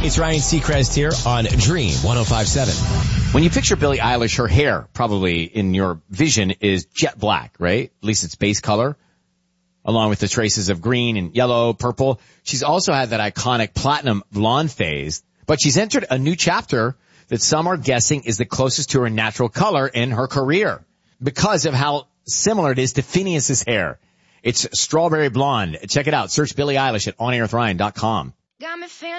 It's Ryan Seacrest here on Dream 105.7. When you picture Billie Eilish, her hair probably in your vision is jet black, right? At least it's base color, along with the traces of green and yellow, purple. She's also had that iconic platinum blonde phase, but she's entered a new chapter that some are guessing is the closest to her natural color in her career because of how similar it is to Phineas's hair. It's strawberry blonde. Check it out. Search Billie Eilish at onairwithryan.com.